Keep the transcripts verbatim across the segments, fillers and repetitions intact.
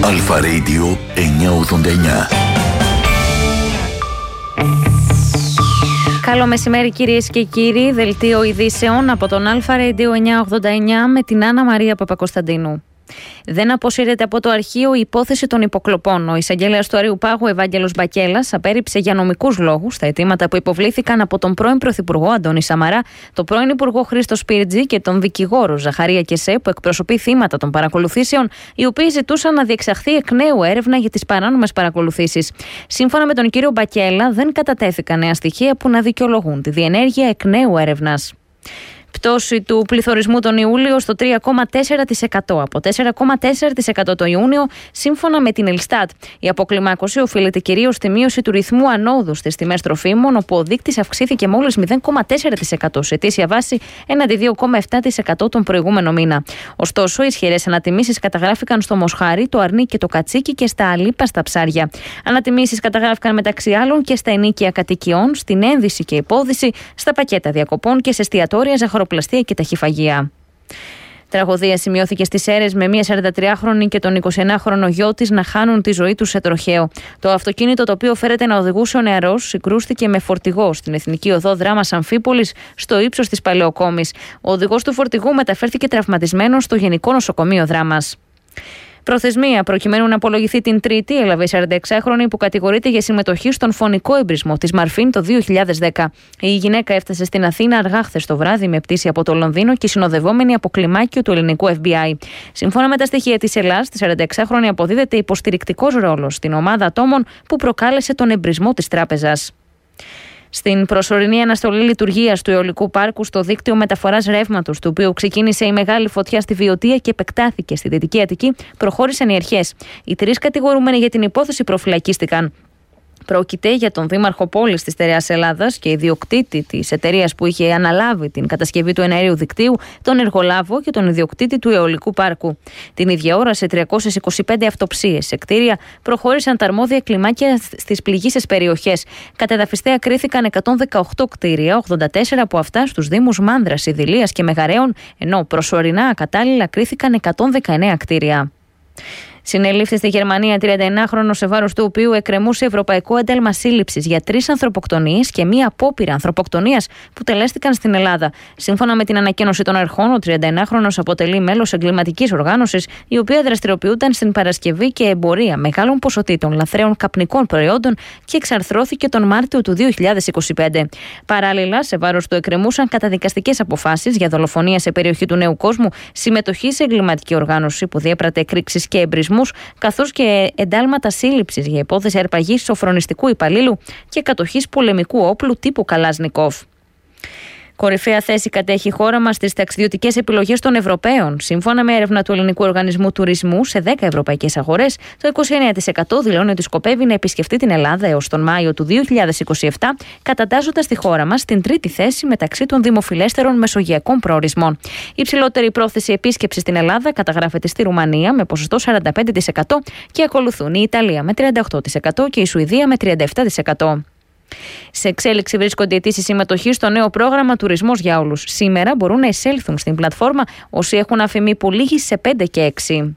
Αλφα Radio εννιακόσια ογδόντα εννιά. Καλό μεσημέρι κυρίες και κύριοι, δελτίο ειδήσεων από τον Αλφα Radio εννιακόσια ογδόντα εννιά με την Άννα Μαρία Παπακοσταντίνου. Δεν αποσύρεται από το αρχείο η υπόθεση των υποκλοπών. Ο εισαγγελέας του Αρείου Πάγου, Ευάγγελος Μπακέλας, απέρριψε για νομικούς λόγους τα αιτήματα που υποβλήθηκαν από τον πρώην Πρωθυπουργό Αντώνη Σαμαρά, τον πρώην Υπουργό Χρήστο Σπίρτζη και τον δικηγόρο Ζαχαρία Κεσέ, που εκπροσωπεί θύματα των παρακολουθήσεων, οι οποίοι ζητούσαν να διεξαχθεί εκ νέου έρευνα για τις παράνομες παρακολουθήσεις. Σύμφωνα με τον κύριο Μπακέλα, δεν κατατέθηκαν νέα στοιχεία που να δικαιολογούν τη διενέργεια εκ νέου έρευνας. Πτώση του πληθωρισμού τον Ιούλιο στο τρία κόμμα τέσσερα τοις εκατό από τέσσερα κόμμα τέσσερα τοις εκατό το Ιούνιο, σύμφωνα με την Ελστάτ. Η αποκλιμάκωση οφείλεται κυρίως στη μείωση του ρυθμού ανόδου στις τιμές τροφίμων, όπου ο δείκτης αυξήθηκε μόλις μηδέν κόμμα τέσσερα τοις εκατό σε ετήσια βάση έναντι δύο κόμμα επτά τοις εκατό τον προηγούμενο μήνα. Ωστόσο, ισχυρές ανατιμήσεις καταγράφηκαν στο μοσχάρι, το αρνί και το κατσίκι και στα αλίπαστα ψάρια. Ανατιμήσεις καταγράφηκαν μεταξύ άλλων και στα ενοίκια κατοικιών, στην ένδυση και υπόδυση, στα πακέτα διακοπών και σε εστιατόρια, ζαχαροπλαστεία και ταχυφαγεία. Τραγωδία σημειώθηκε στις Σέρρες με μία σαραντατριάχρονη και τον εικοσιενάχρονο γιο της να χάνουν τη ζωή τους σε τροχαίο. Το αυτοκίνητο, το οποίο φέρεται να οδηγούσε ο νεαρός, συγκρούστηκε με φορτηγό στην Εθνική Οδό Δράμας Αμφίπολης, στο ύψος της Παλαιοκόμης. Ο οδηγός του φορτηγού μεταφέρθηκε τραυματισμένος στο Γενικό Νοσοκομείο Δράμας. Προθεσμία προκειμένου να απολογηθεί την Τρίτη έλαβε η σαρανταεξάχρονη που κατηγορείται για συμμετοχή στον φωνικό εμπρισμό της Μαρφίν το δύο χιλιάδες δέκα. Η γυναίκα έφτασε στην Αθήνα αργά χθες το βράδυ με πτήση από το Λονδίνο και συνοδευόμενη από κλιμάκιο του ελληνικού εφ μπι άι. Σύμφωνα με τα στοιχεία της Ελλάς, τη σαρανταεξάχρονη αποδίδεται υποστηρικτικός ρόλος στην ομάδα ατόμων που προκάλεσε τον εμπρισμό της τράπεζας. Στην προσωρινή αναστολή λειτουργίας του αιωλικού πάρκου στο δίκτυο μεταφοράς ρεύματος, του οποίου ξεκίνησε η μεγάλη φωτιά στη Βιωτία και επεκτάθηκε στη Δυτική Αττική, προχώρησαν οι αρχές. Οι τρεις κατηγορούμενοι για την υπόθεση προφυλακίστηκαν. Πρόκειται για τον δήμαρχο πόλης της Στερεάς Ελλάδας και ιδιοκτήτη της εταιρείας που είχε αναλάβει την κατασκευή του εναέριου δικτύου, τον εργολάβο και τον ιδιοκτήτη του αιωλικού πάρκου. Την ίδια ώρα, σε τριακόσιες είκοσι πέντε αυτοψίες σε κτίρια, προχώρησαν τα αρμόδια κλιμάκια στις πληγείσες περιοχές. Κατεδαφιστέα κρίθηκαν εκατόν δεκαοκτώ κτίρια, ογδόντα τέσσερα από αυτά στους δήμους Μάνδρας, Ιδηλίας και Μεγαρέων, ενώ προσωρινά ακατάλληλα κρίθηκαν εκατόν δεκαεννέα κτίρια. Συνελήφθη στη Γερμανία τριανταεννάχρονος, σε βάρος του οποίου εκκρεμούσε ευρωπαϊκό ένταλμα σύλληψης για τρεις ανθρωποκτονίες και μία απόπειρα ανθρωποκτονίας που τελέστηκαν στην Ελλάδα. Σύμφωνα με την ανακοίνωση των αρχών, ο τριανταεννάχρονος αποτελεί μέλος εγκληματικής οργάνωσης, η οποία δραστηριοποιούταν στην παρασκευή και εμπορία μεγάλων ποσοτήτων λαθρέων καπνικών προϊόντων και εξαρθρώθηκε τον Μάρτιο του δύο χιλιάδες είκοσι πέντε. Παράλληλα, σε βάρος του εκκρεμούσαν καταδικαστικές αποφάσεις για δολοφονία σε περιοχή του Νέου Κόσμου, συμμετοχή σε εγκληματική οργάνωση που διέπρατε εκρήξεις και εμπρισμούς, καθώς και εντάλματα σύλληψης για υπόθεση αρπαγής σοφρονιστικού υπαλλήλου και κατοχής πολεμικού όπλου τύπου Καλάζνικοφ. Κορυφαία θέση κατέχει η χώρα μας στις ταξιδιωτικές επιλογές των Ευρωπαίων. Σύμφωνα με έρευνα του Ελληνικού Οργανισμού Τουρισμού, σε δέκα ευρωπαϊκές αγορές, το είκοσι εννέα τοις εκατό δηλώνει ότι σκοπεύει να επισκεφτεί την Ελλάδα έως τον Μάιο του δύο χιλιάδες είκοσι επτά, κατατάσσοντας τη χώρα μας στην τρίτη θέση μεταξύ των δημοφιλέστερων μεσογειακών προορισμών. Η υψηλότερη πρόθεση επίσκεψης στην Ελλάδα καταγράφεται στη Ρουμανία με ποσοστό σαράντα πέντε τοις εκατό και ακολουθούν η Ιταλία με τριάντα οκτώ τοις εκατό και η Σουηδία με τριάντα επτά τοις εκατό. Σε εξέλιξη βρίσκονται αιτήσεις συμμετοχής στο νέο πρόγραμμα Τουρισμός για Όλους. Σήμερα μπορούν να εισέλθουν στην πλατφόρμα όσοι έχουν αφημί που λήγει σε πέντε και έξι.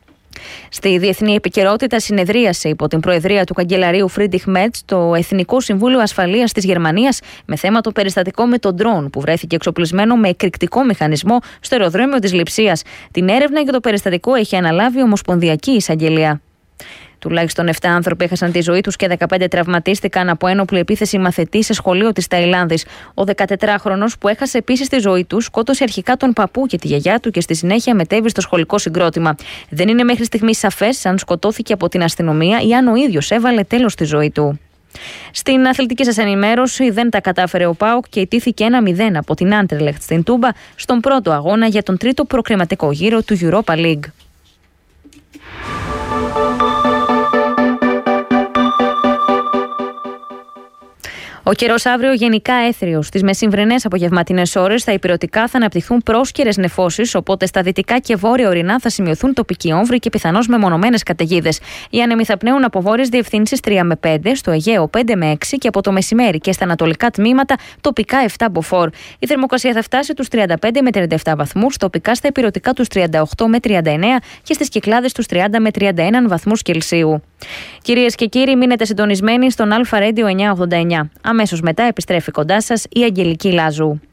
Στη διεθνή επικαιρότητα, συνεδρίασε υπό την προεδρία του καγκελαρίου Φρίντριχ Μέρτς το Εθνικό Συμβούλιο Ασφαλείας της Γερμανίας με θέμα το περιστατικό με τον ντρόν που βρέθηκε εξοπλισμένο με εκρηκτικό μηχανισμό στο αεροδρόμιο της Λειψίας. Την έρευνα για το περιστατικό έχει αναλάβει η Ομοσπονδιακή Εισαγγελία. Τουλάχιστον επτά άνθρωποι έχασαν τη ζωή τους και δεκαπέντε τραυματίστηκαν από ένοπλη επίθεση μαθητή σε σχολείο της Ταϊλάνδης. Ο δεκατετράχρονος, που έχασε επίσης τη ζωή του, σκότωσε αρχικά τον παππού και τη γιαγιά του και στη συνέχεια μετέβη στο σχολικό συγκρότημα. Δεν είναι μέχρι στιγμής σαφές αν σκοτώθηκε από την αστυνομία ή αν ο ίδιος έβαλε τέλος στη ζωή του. Στην αθλητική σας ενημέρωση, δεν τα κατάφερε ο ΠΑΟΚ και ιτήθηκε ένα μηδέν από την Άντερλεχτ στην Τούμπα στον πρώτο αγώνα για τον τρίτο προκριματικό γύρο του Europa League. Ο καιρός αύριο γενικά έθριος. Στις μεσημβρινές απογευματινές ώρες στα ηπειρωτικά θα αναπτυχθούν πρόσκαιρες νεφώσεις, οπότε στα δυτικά και βόρεια ορεινά θα σημειωθούν τοπικοί όμβροι και πιθανώς μεμονωμένες καταιγίδες. Οι άνεμοι θα πνέουν από βόρειες διευθύνσεις τρία με πέντε, στο Αιγαίο πέντε με έξι και από το μεσημέρι και στα ανατολικά τμήματα τοπικά επτά μποφόρ. Η θερμοκρασία θα φτάσει τους τριάντα πέντε με τριάντα επτά βαθμούς, τοπικά στα ηπειρωτικά τους τριάντα οκτώ με τριάντα εννέα και στις Κυκλάδες τους τριάντα με τριάντα ένα βαθμούς Κελσίου. Κυρίες και κύριοι, μείνετε συντονισμένοι στον Αλφα Radio εννιακόσια ογδόντα εννιά. Αμέσως μετά επιστρέφει κοντά σας η Αγγελική Λάζου.